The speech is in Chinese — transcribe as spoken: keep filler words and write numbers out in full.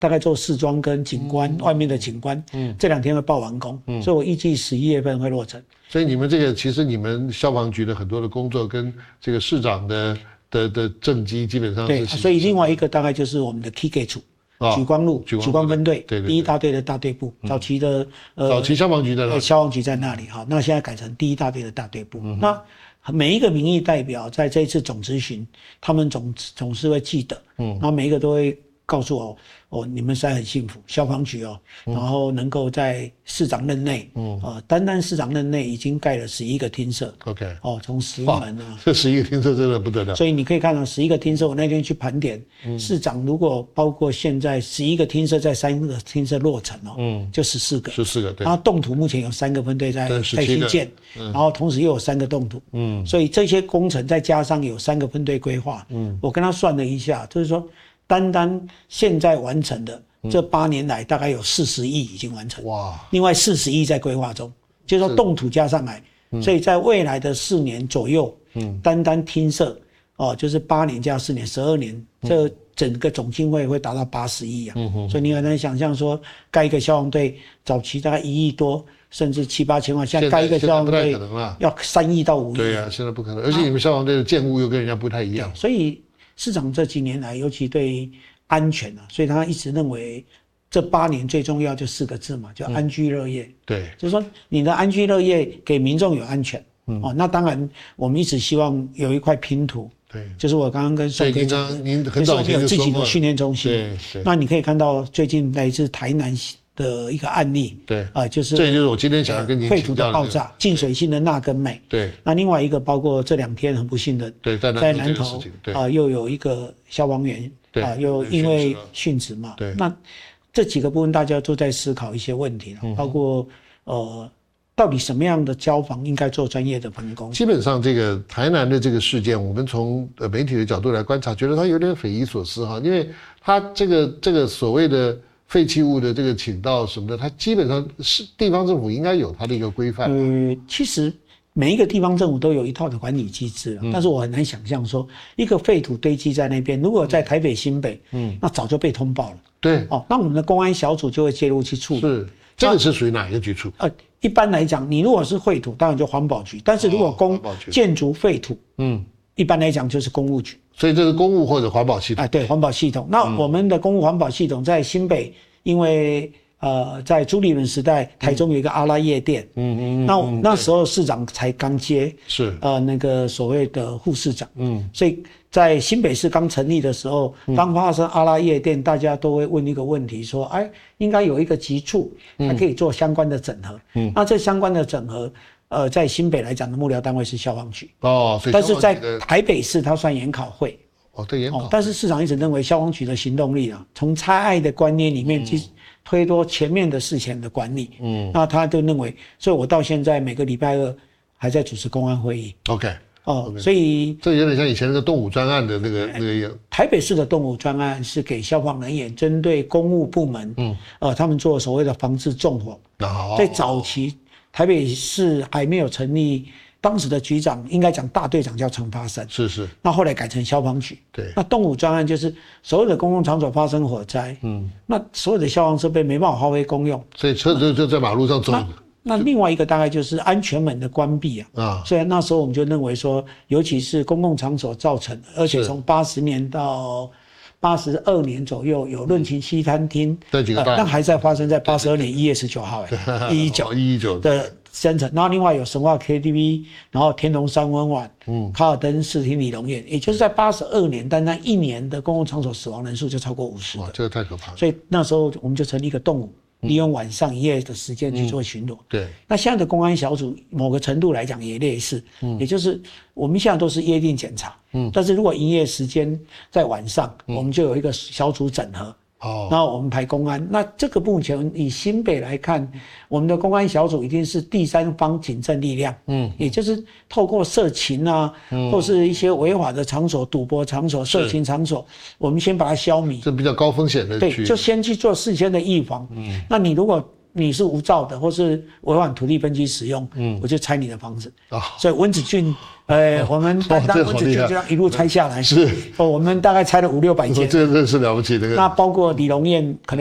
大概做视装跟景观、嗯、外面的景观，嗯，这两天会报完工，嗯，所以我预计十一月份会落成。 所以你们这个其实你们消防局的很多的工作跟这个市长的的的政绩基本上是， 对，所以另外一个大概就是我们的 K K 处。哦、莒光路莒光分队， 对对对， 第一大队的大队部，嗯、早期的呃早期消防局在那里， 消防局在那里哈，那现在改成第一大队的大队部。嗯、那每一个民意代表在这一次总咨询，他们总总是会记得，嗯，然后每一个都会告诉我，哦，你们实在很幸福，消防局哦，嗯、然后能够在市长任内，嗯，呃，单单市长任内已经盖了十一个厅舍 ，OK， 哦，从石门啊， 这十一个厅舍真的不得了。 所以你可以看到十一个厅舍，我那天去盘点，嗯、市长如果包括现在十一个厅舍在三个厅舍落成哦，嗯，就十四个， 十四个，对。 然后动土目前有三个分队在在新建，嗯，然后同时又有三个动土，嗯，所以这些工程再加上有三个分队规划，嗯，我跟他算了一下，就是说。单单现在完成的这八年来，大概有四十亿已经完成。哇！另外四十亿在规划中，就是说动土加上来，嗯、所以在未来的四年左右，嗯，单单厅舍哦，就是八年加四年，十二年，嗯、这整个总经费会达到八十亿啊。嗯哼。所以你很难想象说，盖一个消防队早期大概一亿多，甚至七八千万，现在盖一个消防队要三亿到五亿。 对啊，现在不可能，而且你们消防队的建物又跟人家不太一样， 所以。市长这几年来，尤其对安全啊，所以他一直认为这八年最重要就四个字嘛，叫安居乐业。嗯、 对， 就是说你的安居乐业给民众有安全，嗯、哦，那当然我们一直希望有一块拼图。 对， 就是我刚刚跟宋哥讲， 您很早以前就说过， 有自己的训练中心。 对对。 那你可以看到最近来自台南的一个案例。 对。啊、 呃，就是这就是我今天想要跟您废土的爆炸，净水性的钠跟镁。 对。 那另外一个包括这两天很不幸的， 对，在在南投啊、呃，又有一个消防员啊、呃，又因为殉职嘛。 对。 那这几个部分大家都在思考一些问题了，嗯、包括呃。到底什么样的消防应该做专业的分工？ 基本上，这个台南的这个事件，我们从呃媒体的角度来观察，觉得它有点匪夷所思哈，因为它这个这个所谓的废弃物的这个倾倒什么的，它基本上是地方政府应该有它的一个规范。 呃，其实每一个地方政府都有一套的管理机制，嗯、但是我很难想象说一个废土堆积在那边，如果在台北新北，嗯，那早就被通报了。 对， 哦，那我们的公安小组就会介入去处理。 是，这个是属于哪一个局处？ 呃。一般来讲，你如果是废土，当然就环保局；但是如果公、哦、建筑废土，嗯，一般来讲就是公务局。 所以这是公务或者环保系统。 啊，对，环保系统。那我们的公务环保系统在新北，因为呃，在朱立伦时代，台中有一个阿拉夜店，嗯嗯，那那时候市长才刚接， 是呃那个所谓的副市长，嗯，所以在新北市刚成立的时候，当发生阿拉夜店，大家都会问一个问题，说，哎，应该有一个局处，它可以做相关的整合，嗯，那这相关的整合，呃，在新北来讲的幕僚单位是消防局， 哦，所以但是在台北市它算研考会。 哦，对，研考、哦。 但是市长一直认为消防局的行动力啊，从拆爱的观念里面去推脱前面的事前的管理。嗯，那他就认为，所以我到现在每个礼拜二还在主持公安会议。 OK。 哦， okay. 所以这有点像以前那个动武专案的那个那个样。 台北市的动武专案是给消防人员针对公务部门，嗯，呃，他们做所谓的防治纵火。哦。在早期，台北市还没有成立。当时的局长应该讲大队长叫陈发生， 是是。 那后来改成消防局。 对。 那动武专案就是所有的公共场所发生火灾，嗯，那所有的消防设备没办法发挥功用， 所以车子就在马路上走。 那另外一个大概就是安全门的关闭啊，啊，所以那时候我们就认为说，尤其是公共场所造成的，而且从八十年到八十二年左右有论勤西餐厅， 这几个大， 那还在发生在八十二年一月十九号，哎，一一九一一九的生成，然后另外有神话 K T V， 然后天龙三温碗，嗯，卡尔登视听理容院，也就是在八十二年，单单一年的公共场所死亡人数就超过五十， 哇，这个太可怕了。 所以那时候我们就成立一个动武。利用晚上一夜的时间去做巡逻、嗯。 对。 那现在的公安小组某个程度来讲也类似，嗯，也就是我们现在都是约定检查，嗯，但是如果营业时间在晚上，嗯、我们就有一个小组整合。哦，然后我们排公安，那这个目前以新北来看，我们的公安小组一定是第三方警政力量，嗯，也就是透过色情啊，嗯、或是一些违法的场所、赌博场所、色情场所，我们先把它消弭， 这比较高风险的对，就先去做事先的预防。嗯，那你如果你是无照的，或是违反土地分区使用，嗯，我就拆你的房子啊。所以温子俊，呃，我们当温子俊就这样一路拆下来， 是， 哦，我们大概拆了五六百间， 这真是了不起的。 那包括李龙燕可能。